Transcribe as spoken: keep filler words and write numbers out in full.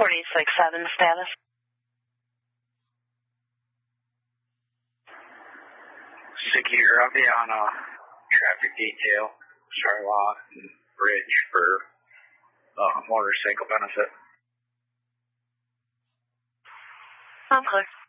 forty-six seven status. Secure, I'll be on a traffic detail, Charlotte and Bridge for uh, motorcycle benefit. I'm clear.